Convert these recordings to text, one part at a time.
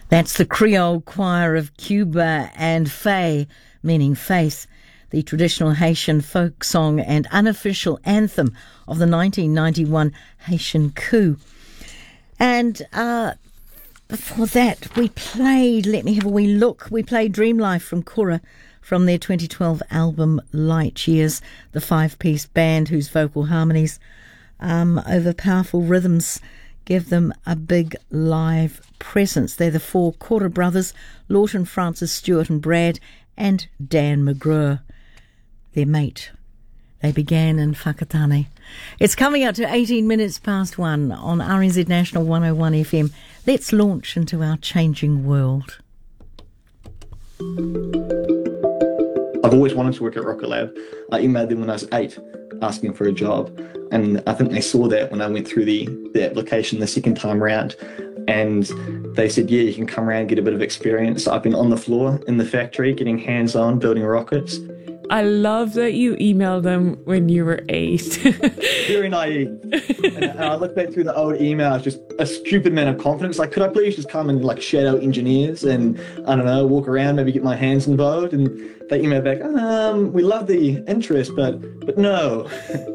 That's the Creole Choir of Cuba and Faye, meaning faith, the traditional Haitian folk song and unofficial anthem of the 1991 Haitian coup. And before that, we played, let me have a wee look, we played Dream Life from Cora from their 2012 album Light Years, the five-piece band whose vocal harmonies over powerful rhythms give them a big live presence. They're the four Cora brothers, Lawton, Francis, Stewart and Brad, and Dan McGrew, their mate. They began in Whakatane. It's coming up to 18 minutes past 1 on RNZ National 101 FM. Let's launch into our changing world. I've always wanted to work at Rocket Lab. I emailed them when I was 8 asking for a job, and I think they saw that when I went through the application the second time round, and they said, yeah, you can come around and get a bit of experience. I've been on the floor in the factory getting hands-on building rockets. I love that you emailed them when you were 8. Very naive. And I look back through the old emails, just a stupid amount of confidence. Like, could I please just come and like shadow engineers and, I don't know, walk around, maybe get my hands involved? And they emailed back, we love the interest, but no.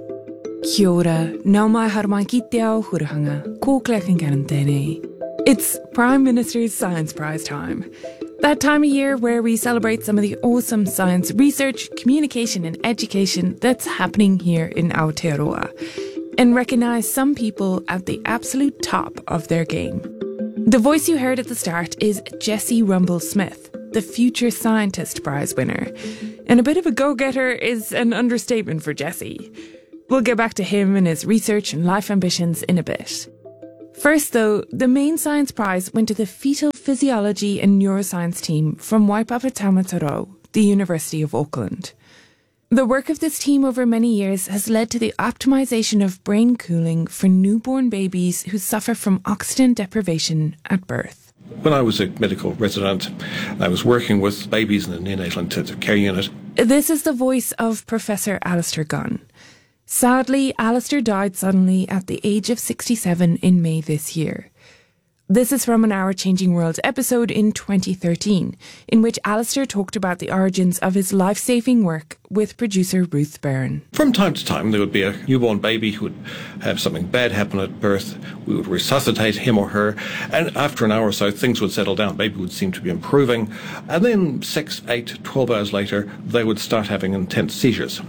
Kia ora, nau mai harmai ki te ao hurahanga, ko klechen garantene. It's Prime Minister's Science Prize time. That time of year where we celebrate some of the awesome science research, communication and education that's happening here in Aotearoa, and recognise some people at the absolute top of their game. The voice you heard at the start is Jessie Rumble-Smith, the Future Scientist Prize winner. And a bit of a go-getter is an understatement for Jessie. We'll get back to him and his research and life ambitions in a bit. First, though, the main science prize went to the Fetal Physiology and Neuroscience team from Waipapa Taumataro, the University of Auckland. The work of this team over many years has led to the optimisation of brain cooling for newborn babies who suffer from oxygen deprivation at birth. When I was a medical resident, I was working with babies in the neonatal intensive care unit. This is the voice of Professor Alistair Gunn. Sadly, Alistair died suddenly at the age of 67 in May this year. This is from an Our Changing World episode in 2013, in which Alistair talked about the origins of his life-saving work with producer Ruth Byrne. From time to time, there would be a newborn baby who would have something bad happen at birth. We would resuscitate him or her, and after an hour or so, things would settle down. Baby would seem to be improving, and then 6, 8, 12 hours later, they would start having intense seizures.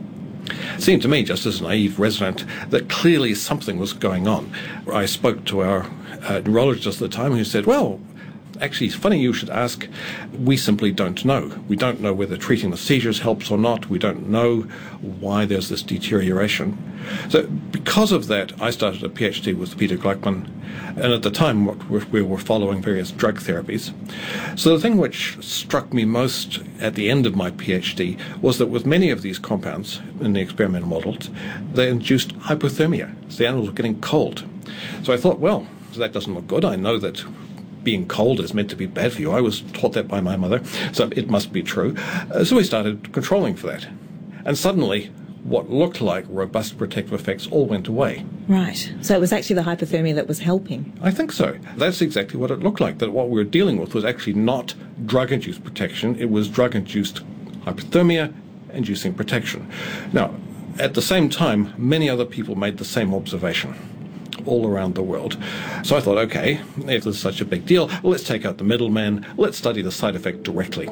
It seemed to me, just as a naive resident, that clearly something was going on. I spoke to our neurologist at the time, who said, well, actually, it's funny you should ask. We simply don't know. We don't know whether treating the seizures helps or not. We don't know why there's this deterioration. So because of that, I started a PhD with Peter Gluckman, and at the time we were following various drug therapies. So the thing which struck me most at the end of my PhD was that with many of these compounds in the experimental models, they induced hypothermia. So the animals were getting cold. So I thought, well, that doesn't look good. I know that being cold is meant to be bad for you. I was taught that by my mother, so it must be true. So we started controlling for that. And suddenly, what looked like robust protective effects all went away. Right. So it was actually the hypothermia that was helping? I think so. That's exactly what it looked like, that what we were dealing with was actually not drug-induced protection. It was drug-induced hypothermia inducing protection. Now, at the same time, many other people made the same observation all around the world. So I thought, okay, if this is such a big deal, well, let's take out the middleman, let's study the side effect directly.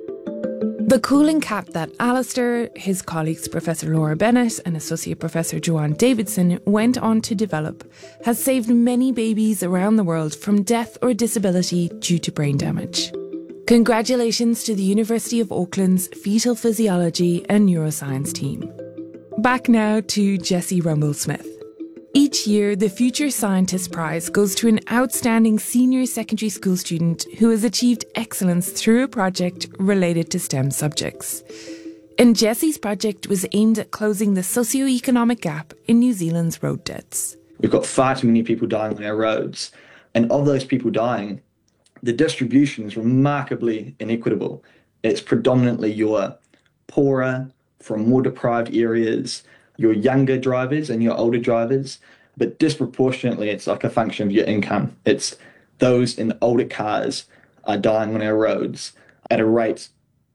The cooling cap that Alistair, his colleagues Professor Laura Bennett and Associate Professor Joanne Davidson went on to develop has saved many babies around the world from death or disability due to brain damage. Congratulations to the University of Auckland's Fetal Physiology and Neuroscience team. Back now to Jessie Rumble-Smith. Each year, the Future Scientist Prize goes to an outstanding senior secondary school student who has achieved excellence through a project related to STEM subjects. And Jessie's project was aimed at closing the socio-economic gap in New Zealand's road deaths. We've got far too many people dying on our roads, and of those people dying, the distribution is remarkably inequitable. It's predominantly your poorer, from more deprived areas, your younger drivers and your older drivers, but disproportionately it's like a function of your income. It's those in older cars are dying on our roads at a rate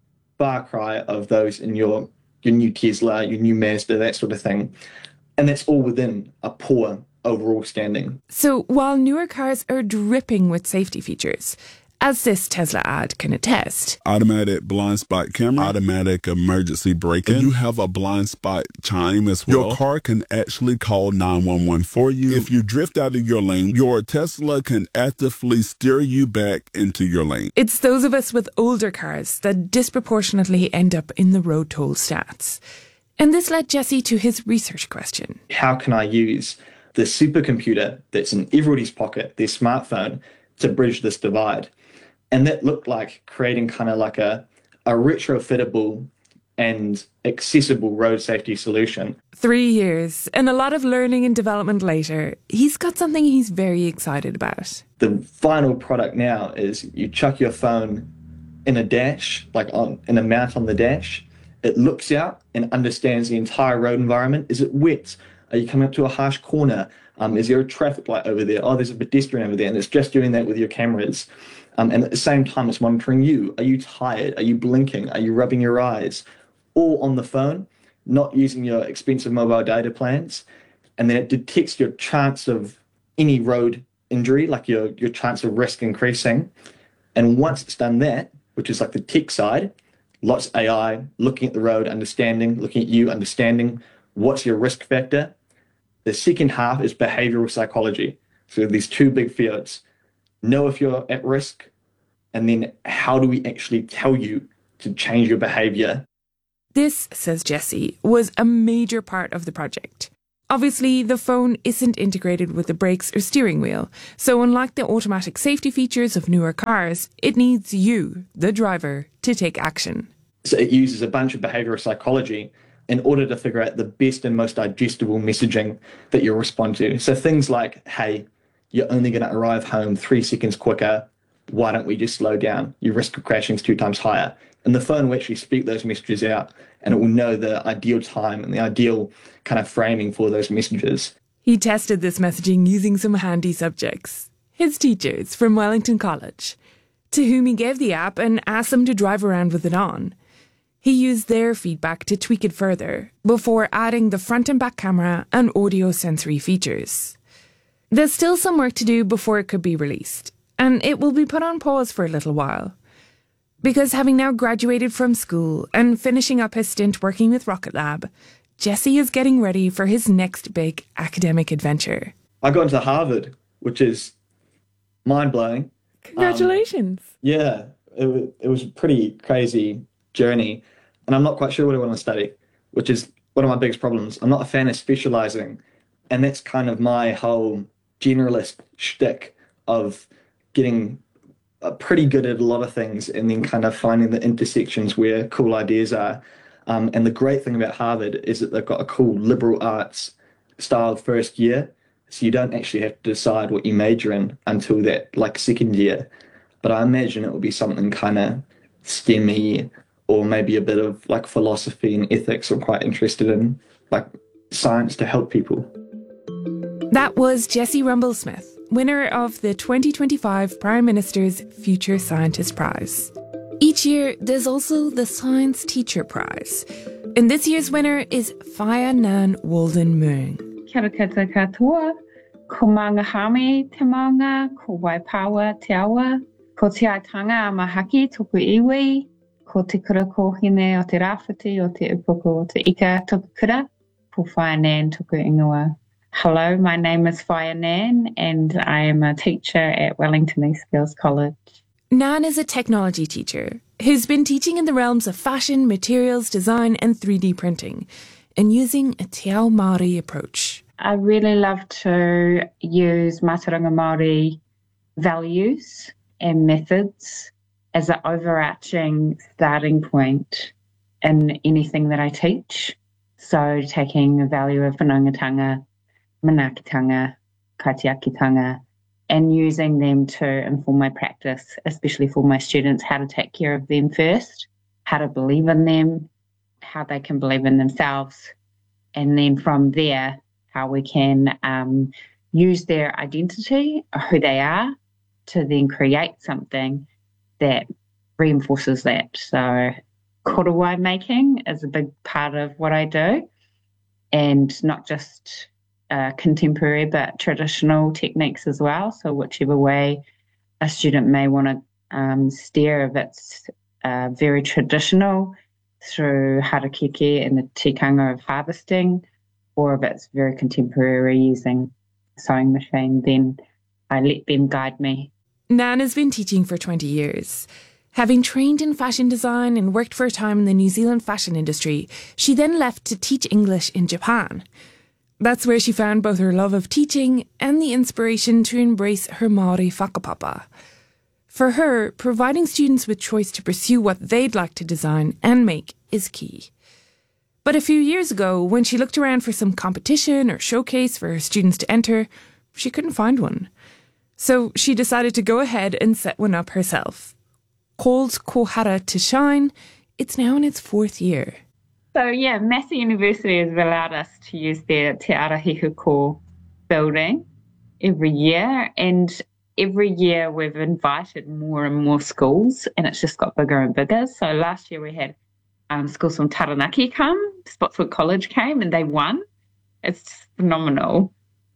far cry of those in your new Tesla, your new Mazda, that sort of thing. And that's all within a poor overall standing. So while newer cars are dripping with safety features, as this Tesla ad can attest, automatic blind spot camera, automatic emergency braking. You have a blind spot chime as well. Your car can actually call 911 for you. If you drift out of your lane, your Tesla can actively steer you back into your lane. It's those of us with older cars that disproportionately end up in the road toll stats. And this led Jesse to his research question. How can I use the supercomputer that's in everybody's pocket, their smartphone, to bridge this divide? And that looked like creating kind of like a retrofittable and accessible road safety solution. 3 years and a lot of learning and development later, he's got something he's very excited about. The final product now is you chuck your phone in a dash, in a mount on the dash. It looks out and understands the entire road environment. Is it wet? Are you coming up to a harsh corner? Is there a traffic light over there? Oh, there's a pedestrian over there. And it's just doing that with your cameras. And at the same time, it's monitoring you. Are you tired? Are you blinking? Are you rubbing your eyes? All on the phone, not using your expensive mobile data plans. And then it detects your chance of any road injury, like your chance of risk increasing. And once it's done that, which is like the tech side, lots of AI, looking at the road, understanding, looking at you, understanding what's your risk factor. The second half is behavioral psychology. So these two big fields. Know if you're at risk, and then how do we actually tell you to change your behavior? This, says Jesse, was a major part of the project. Obviously, the phone isn't integrated with the brakes or steering wheel, so unlike the automatic safety features of newer cars, it needs you, the driver, to take action. So it uses a bunch of behavioral psychology in order to figure out the best and most digestible messaging that you'll respond to. So things like, hey, you're only going to arrive home 3 seconds quicker. Why don't we just slow down? Your risk of crashing is 2 times higher. And the phone will actually speak those messages out, and it will know the ideal time and the ideal kind of framing for those messages. He tested this messaging using some handy subjects, his teachers from Wellington College, to whom he gave the app and asked them to drive around with it on. He used their feedback to tweak it further before adding the front and back camera and audio sensory features. There's still some work to do before it could be released, and it will be put on pause for a little while. Because having now graduated from school and finishing up his stint working with Rocket Lab, Jesse is getting ready for his next big academic adventure. I got into Harvard, which is mind-blowing. Congratulations. Yeah, it was a pretty crazy journey, and I'm not quite sure what I want to study, which is one of my biggest problems. I'm not a fan of specializing, and that's kind of my whole generalist shtick of getting pretty good at a lot of things and then kind of finding the intersections where cool ideas are. And the great thing about Harvard is that they've got a cool liberal arts style first year, so you don't actually have to decide what you major in until that second year. But I imagine it will be something kind of STEM-y, or maybe a bit of philosophy and ethics. I'm quite interested in science to help people. That was Jesse Rumblesmith, winner of the 2025 Prime Minister's Future Scientist Prize. Each year, there's also the Science Teacher Prize. And this year's winner is Faya Nan Walden Moong. Kia ora katoa, ko mangahame te maunga, ko waipawa te awa, ko te aitanga a mahaki tuku iwi, ko te kura kohine o te rāwhiti o te upoko o te ika tuku kura, ko Faya Nan tuku ingoa. Hello, my name is Faya Nan, and I am a teacher at Wellington East Girls College. Nan is a technology teacher who's been teaching in the realms of fashion, materials, design, and 3D printing, and using a Te Ao Māori approach. I really love to use Mātauranga Māori values and methods as an overarching starting point in anything that I teach. So taking the value of whanaungatanga, manaakitanga, kaitiakitanga, and using them to inform my practice, especially for my students, how to take care of them first, how to believe in them, how they can believe in themselves, and then from there, how we can use their identity, who they are, to then create something that reinforces that. So korowai making is a big part of what I do, and not just contemporary but traditional techniques as well. So whichever way a student may want to steer, if it's very traditional through harakeke and the tikanga of harvesting, or if it's very contemporary using a sewing machine, then I let them guide me. Nan has been teaching for 20 years. Having trained in fashion design and worked for a time in the New Zealand fashion industry, she then left to teach English in Japan. That's where she found both her love of teaching and the inspiration to embrace her Māori whakapapa. For her, providing students with choice to pursue what they'd like to design and make is key. But a few years ago, when she looked around for some competition or showcase for her students to enter, she couldn't find one. So she decided to go ahead and set one up herself. Called Kohara to Shine, it's now in its 4th year. So yeah, Massey University has allowed us to use their Te Arahiku Ko building every year, and every year we've invited more and more schools, and it's just got bigger and bigger. So last year we had schools from Taranaki come, Spotswood College came, and they won. It's phenomenal.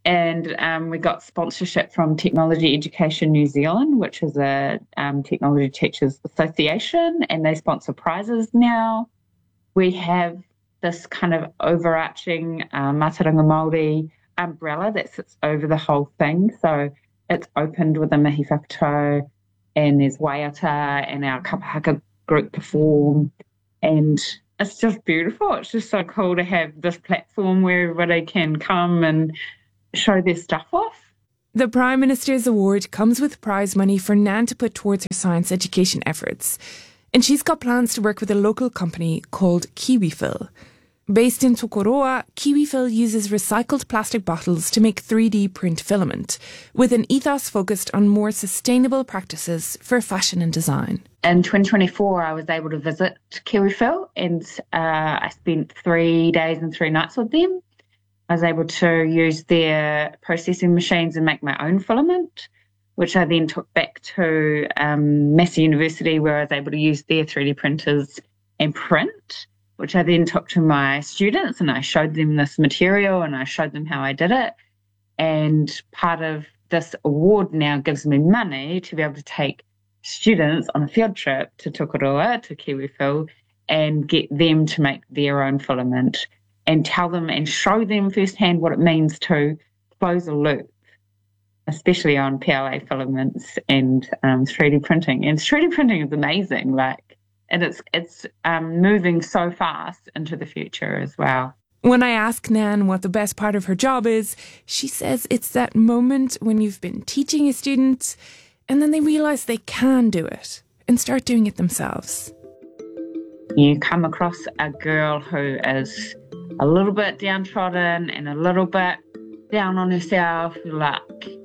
And we got sponsorship from Technology Education New Zealand, which is a technology teachers association, and they sponsor prizes now. We have this kind of overarching Mātauranga Māori umbrella that sits over the whole thing. So it's opened with a mihi whakatau, and there's waiata, and our kapahaka group perform, and it's just beautiful. It's just so cool to have this platform where everybody can come and show their stuff off. The Prime Minister's Award comes with prize money for Nan to put towards her science education efforts, and she's got plans to work with a local company called KiwiFill. Based in Tokoroa, KiwiFill uses recycled plastic bottles to make 3D print filament, with an ethos focused on more sustainable practices for fashion and design. In 2024, I was able to visit KiwiFill, and I spent 3 days and 3 nights with them. I was able to use their processing machines and make my own filament, which I then took back to Massey University, where I was able to use their 3D printers and print, which I then took to my students, and I showed them this material and I showed them how I did it. And part of this award now gives me money to be able to take students on a field trip to Tokoroa, to KiwiFill, and get them to make their own filament and tell them and show them firsthand what it means to close a loop, especially on PLA filaments and 3D printing. And 3D printing is amazing, and it's moving so fast into the future as well. When I ask Nan what the best part of her job is, she says it's that moment when you've been teaching a student and then they realise they can do it and start doing it themselves. You come across a girl who is a little bit downtrodden and a little bit down on herself, like,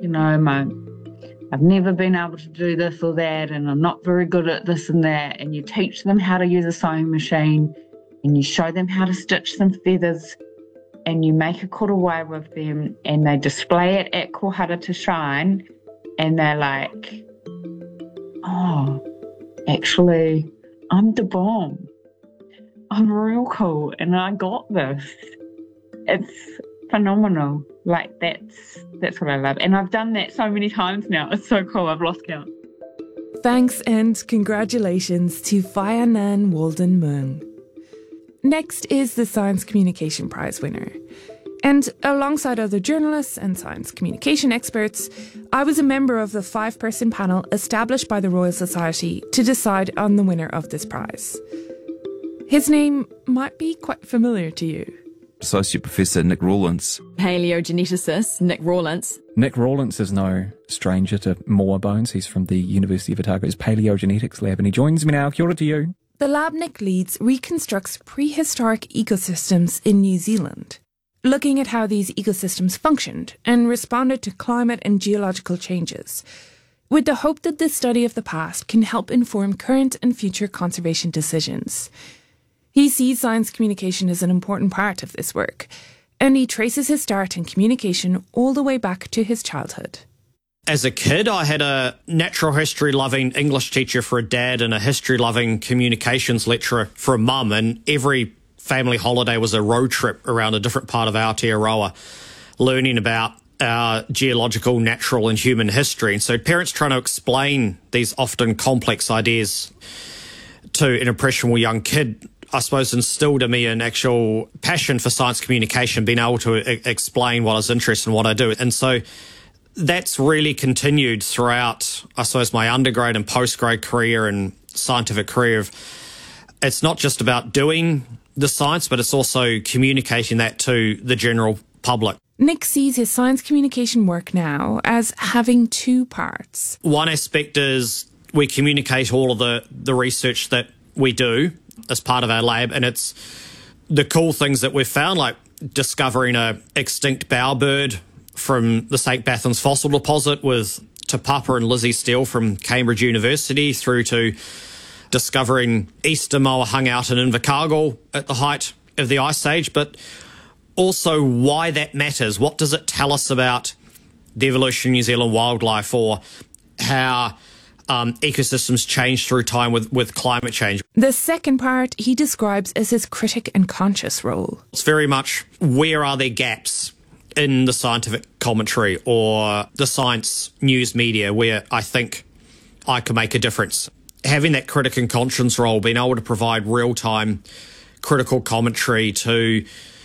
I've never been able to do this or that, and I'm not very good at this and that, and you teach them how to use a sewing machine, and you show them how to stitch some feathers, and you make a korowai with them, and they display it at Kohara to Shine, and they're like, oh, actually, I'm the bomb. I'm real cool, and I got this. It's phenomenal. That's what I love. And I've done that so many times now. It's so cool. I've lost count. Thanks and congratulations to Whaia Nan Walden Mung. Next is the Science Communication Prize winner. And alongside other journalists and science communication experts, I was a member of the 5-person panel established by the Royal Society to decide on the winner of this prize. His name might be quite familiar to you. Associate Professor Nick Rawlins. Paleogeneticist Nick Rawlins. Nick Rawlins is no stranger to Moa Bones. He's from the University of Otago's Paleogenetics Lab, and he joins me now. Kia ora to you. The lab Nick leads reconstructs prehistoric ecosystems in New Zealand, looking at how these ecosystems functioned and responded to climate and geological changes, with the hope that this study of the past can help inform current and future conservation decisions. He sees science communication as an important part of this work, and he traces his start in communication all the way back to his childhood. As a kid, I had a natural history-loving English teacher for a dad and a history-loving communications lecturer for a mum, and every family holiday was a road trip around a different part of Aotearoa, learning about our geological, natural and human history. And so parents trying to explain these often complex ideas to an impressionable young kid, I suppose, instilled in me an actual passion for science communication, being able to explain what I was interested in, what I do. And so that's really continued throughout, I suppose, my undergrad and postgrad career and scientific career. It's not just about doing the science, but it's also communicating that to the general public. Nick sees his science communication work now as having two parts. One aspect is we communicate all of the research that we do as part of our lab, and it's the cool things that we've found, like discovering a extinct bowerbird from the St. Bathans fossil deposit with Te Papa and Lizzie Steele from Cambridge University, through to discovering Easter moa hung out in Invercargill at the height of the Ice Age, but also why that matters. What does it tell us about the evolution of New Zealand wildlife, or how ecosystems change through time with climate change? The second part he describes as his critic and conscious role. It's very much, where are there gaps in the scientific commentary or the science news media where I think I can make a difference? Having that critic and conscience role, being able to provide real-time critical commentary to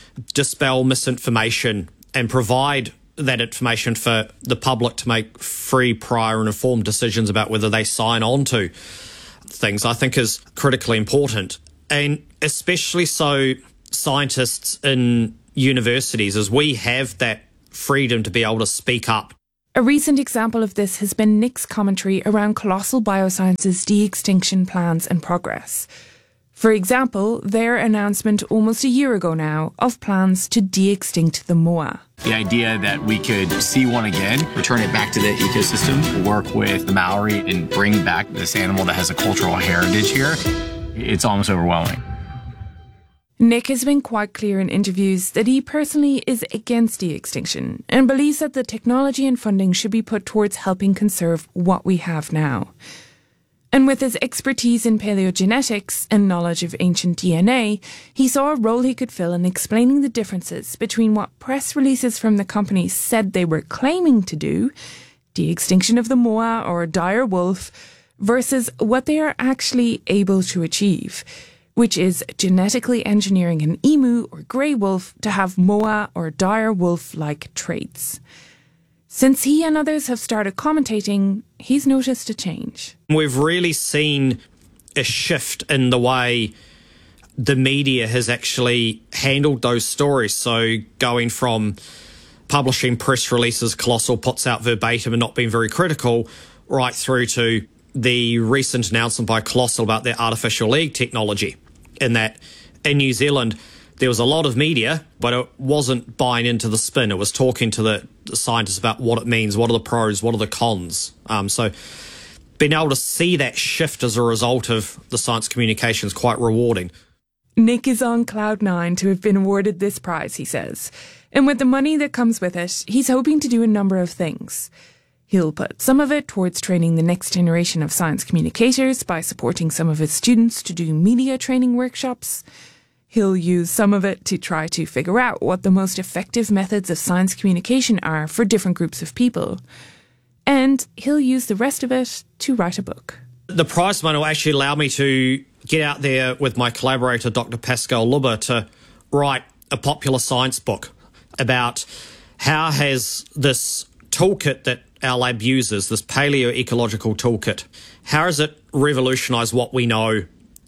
dispel misinformation and provide that information for the public to make free, prior and informed decisions about whether they sign on to things, I think is critically important. And especially so scientists in universities, as we have that freedom to be able to speak up. A recent example of this has been Nick's commentary around Colossal Biosciences' de-extinction plans and progress. For example, their announcement almost a year ago now of plans to de-extinct the moa. The idea that we could see one again, return it back to the ecosystem, work with the Maori and bring back this animal that has a cultural heritage here, it's almost overwhelming. Nick has been quite clear in interviews that he personally is against de-extinction and believes that the technology and funding should be put towards helping conserve what we have now. And with his expertise in paleogenetics and knowledge of ancient DNA, he saw a role he could fill in explaining the differences between what press releases from the company said they were claiming to do, de-extinction of the moa or dire wolf, versus what they are actually able to achieve, which is genetically engineering an emu or grey wolf to have moa or dire wolf-like traits. Since he and others have started commentating, he's noticed a change. We've really seen a shift in the way the media has actually handled those stories. So going from publishing press releases Colossal puts out verbatim and not being very critical, right through to the recent announcement by Colossal about their artificial leg technology. In that, in New Zealand, there was a lot of media, but it wasn't buying into the spin. It was talking to the scientists about what it means, what are the pros, what are the cons. So being able to see that shift as a result of the science communication is quite rewarding. Nick is on cloud nine to have been awarded this prize, he says. And with the money that comes with it, he's hoping to do a number of things. He'll put some of it towards training the next generation of science communicators by supporting some of his students to do media training workshops. He'll use some of it to try to figure out what the most effective methods of science communication are for different groups of people. And he'll use the rest of it to write a book. The prize money will actually allow me to get out there with my collaborator, Dr. Pascal Lubber, to write a popular science book about how has this toolkit that our lab uses, this paleoecological toolkit, how has it revolutionised what we know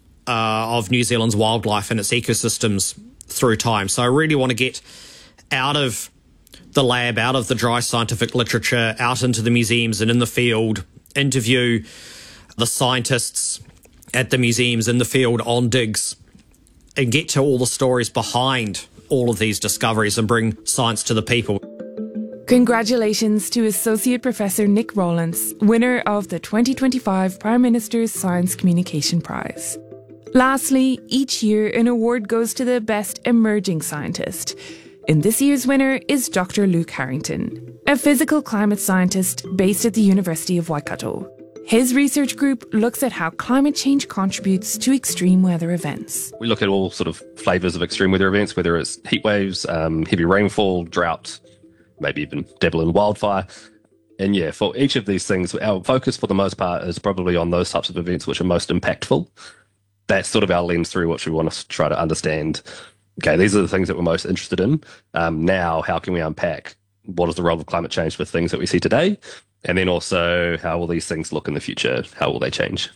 of New Zealand's wildlife and its ecosystems through time. So I really want to get out of the lab, out of the dry scientific literature, out into the museums and in the field, interview the scientists at the museums in the field on digs, and get to all the stories behind all of these discoveries and bring science to the people. Congratulations to Associate Professor Nick Rowlands, winner of the 2025 Prime Minister's Science Communication Prize. Lastly, each year an award goes to the best emerging scientist. And this year's winner is Dr. Luke Harrington, a physical climate scientist based at the University of Waikato. His research group looks at how climate change contributes to extreme weather events. We look at all sort of flavours of extreme weather events, whether it's heat waves, heavy rainfall, drought, maybe even dabble in wildfire. And yeah, for each of these things, our focus for the most part is probably on those types of events which are most impactful. That's sort of our lens through which we want to try to understand, okay, these are the things that we're most interested in. Now, how can we unpack what is the role of climate change with things that we see today? And then also, how will these things look in the future? How will they change?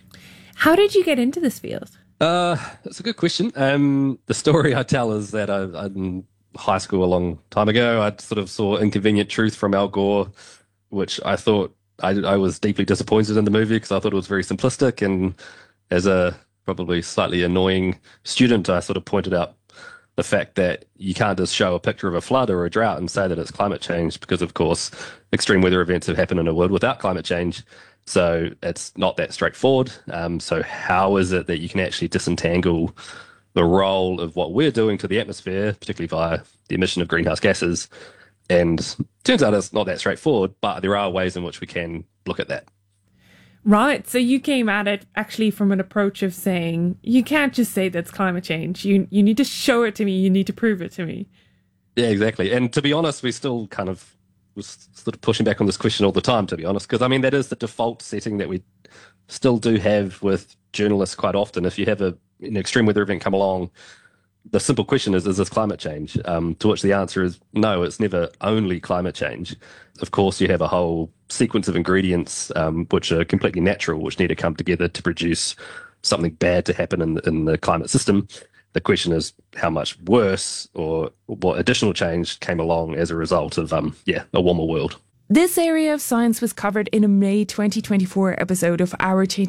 How did you get into this field? That's a good question. The story I tell is that I in high school a long time ago, I sort of saw Inconvenient Truth from Al Gore, which I thought I was deeply disappointed in the movie because I thought it was very simplistic. And as a probably slightly annoying student, I sort of pointed out the fact that you can't just show a picture of a flood or a drought and say that it's climate change because, of course, extreme weather events have happened in a world without climate change. So it's not that straightforward. So how is it that you can actually disentangle the role of what we're doing to the atmosphere, particularly via the emission of greenhouse gases? And it turns out it's not that straightforward, but there are ways in which we can look at that. Right. So you came at it actually from an approach of saying, you can't just say that's climate change. You need to show it to me. You need to prove it to me. Yeah, exactly. And to be honest, we still kind of was sort of pushing back on this question all the time, to be honest, because I mean, that is the default setting that we still do have with journalists quite often. If you have an extreme weather event come along, the simple question is this climate change? To which the answer is no, it's never only climate change. Of course, you have a whole sequence of ingredients which are completely natural, which need to come together to produce something bad to happen in the climate system. The question is how much worse or what additional change came along as a result of, a warmer world. This area of science was covered in a May 2024 episode of Our Changing